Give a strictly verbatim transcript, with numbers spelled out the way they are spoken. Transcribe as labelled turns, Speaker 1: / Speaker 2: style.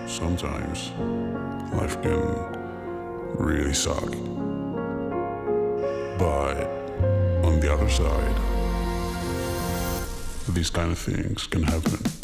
Speaker 1: sometimes life can really suck. But on the other side, these kind of things can happen.